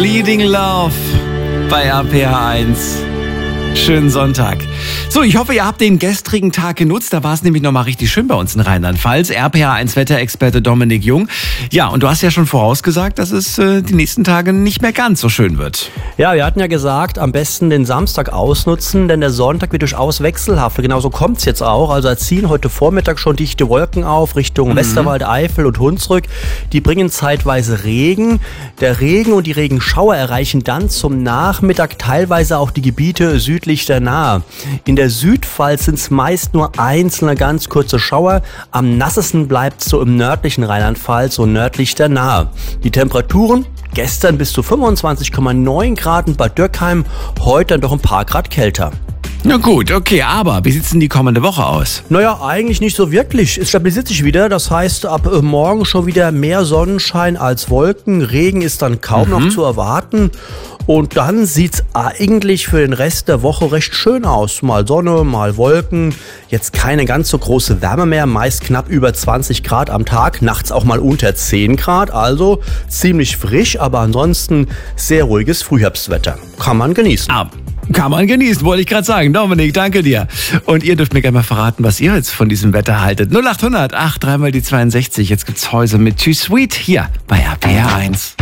Bleeding Love bei RPR1. Schönen Sonntag. So, ich hoffe, ihr habt den gestrigen Tag genutzt. Da war es nämlich nochmal richtig schön bei uns in Rheinland-Pfalz. RPR1 Wetterexperte Dominik Jung. Ja, und du hast ja schon vorausgesagt, dass es die nächsten Tage nicht mehr ganz so schön wird. Ja, wir hatten ja gesagt, am besten den Samstag ausnutzen, denn der Sonntag wird durchaus wechselhaft. Genauso kommt es jetzt auch. Also da ziehen heute Vormittag schon dichte Wolken auf Richtung Westerwald, Eifel und Hunsrück. Die bringen zeitweise Regen. Der Regen und die Regenschauer erreichen dann zum Nachmittag teilweise auch die Gebiete südlich der Nahe. In der Südpfalz sind es meist nur einzelne ganz kurze Schauer. Am nassesten bleibt es so im nördlichen Rheinland-Pfalz, so nördlich der Nahe. Die Temperaturen gestern bis zu 25,9 Grad in Bad Dürkheim, heute dann doch ein paar Grad kälter. Na gut, okay, aber wie sieht's denn die kommende Woche aus? Naja, eigentlich nicht so wirklich. Es stabilisiert sich wieder. Das heißt, ab morgen schon wieder mehr Sonnenschein als Wolken. Regen ist dann kaum noch zu erwarten. Und dann sieht's eigentlich für den Rest der Woche recht schön aus. Mal Sonne, mal Wolken. Jetzt keine ganz so große Wärme mehr. Meist knapp über 20 Grad am Tag. Nachts auch mal unter 10 Grad. Also ziemlich frisch, aber ansonsten sehr ruhiges Frühherbstwetter. Kann man genießen. Kann man genießen, wollte ich gerade sagen. Dominik, danke dir. Und ihr dürft mir gerne mal verraten, was ihr jetzt von diesem Wetter haltet. 0800 8 3 mal die 62. Jetzt gibt's Häuser mit Too Sweet hier bei RPR1.